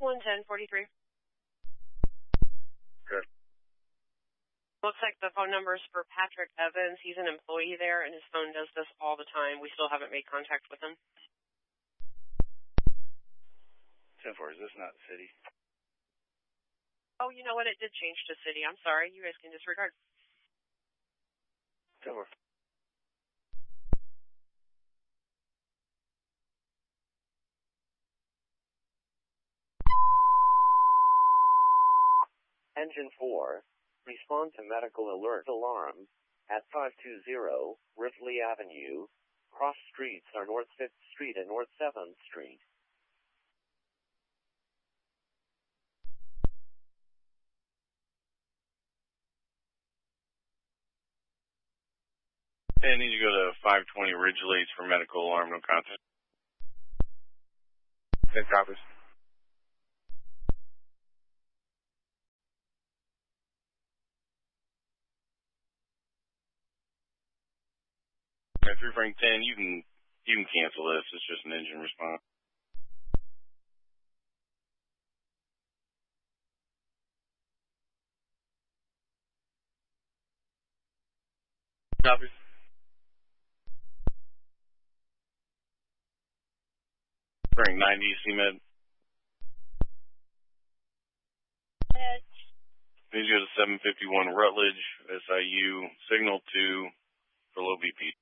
11043. Good. Looks like the phone number's for Patrick Evans. He's an employee there, and his phone does this all the time. We still haven't made contact with him. 10-4, is this not city? Oh, you know what? It did change to city. I'm sorry. You guys can disregard. 10-4. Engine 4, respond to medical alert alarm at 520 Ripley Avenue. Cross streets are North 5th Street and North 7th Street. Hey, I need to go to 520 Ridgely for medical alarm, no contact. 10 copies. If you're Frank 10, you can cancel this. It's just an engine response. Copies. Frank 90, CMed. Need to go to 751 Rutledge, SIU, signal 2 for low BP.